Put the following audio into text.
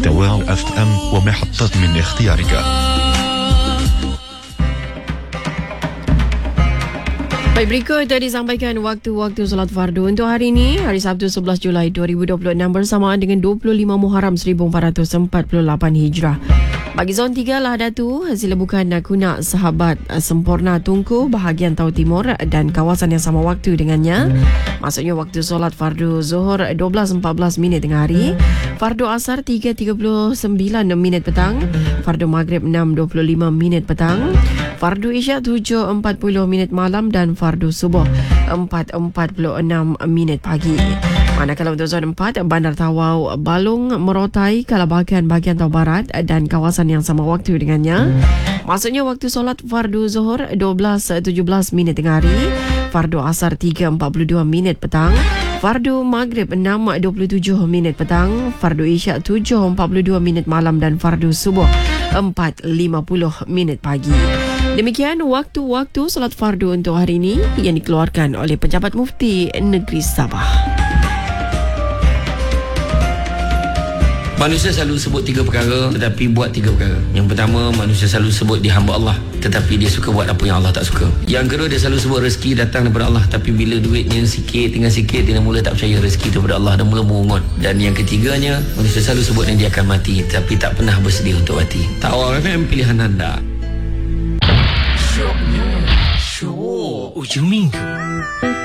دواء FM ومحطة من اختيارك. Baik, berikut disampaikan waktu-waktu solat fardu untuk hari ini, hari Sabtu 11 Julai 2026 bersamaan dengan 25 Muharram 1448 Hijrah. Bagi zon 3 lah Datu, sila bukan Kunak, Sahabat, Sempurna, Tungku, bahagian Tau Timur dan kawasan yang sama waktu dengannya. Maksudnya waktu solat fardu Zuhur 12.14 minit tengah hari, fardu Asar 3.39 minit petang, fardu Maghrib 6.25 minit petang, fardu Isyak 7.40 minit malam dan fardu Subuh 4.46 minit pagi. Manakala untuk zon 4, Bandar Tawau, Balung, Merotai, Kalabakan, bahagian Tau Barat dan kawasan yang sama waktu dengannya. Maksudnya waktu solat fardu Zuhur 12.17 minit tengah hari, fardu Asar 3.42 minit petang, fardu Maghrib 6.27 minit petang, fardu Isyak 7.42 minit malam dan fardu Subuh 4.50 minit pagi. Demikian waktu-waktu solat fardu untuk hari ini yang dikeluarkan oleh Pejabat Mufti Negeri Sabah. Manusia selalu sebut 3 perkara tetapi buat 3 perkara. Yang pertama, manusia selalu sebut dia hamba Allah tetapi dia suka buat apa yang Allah tak suka. Yang kedua, dia selalu sebut rezeki datang daripada Allah tapi bila duitnya sikit, tinggal sikit, dia mula tak percaya rezeki itu daripada Allah dan mula mengungut. Dan yang ketiganya, manusia selalu sebut yang dia akan mati tapi tak pernah bersedia untuk mati. Tawar FM, pilihan anda. Syok ujung minggu.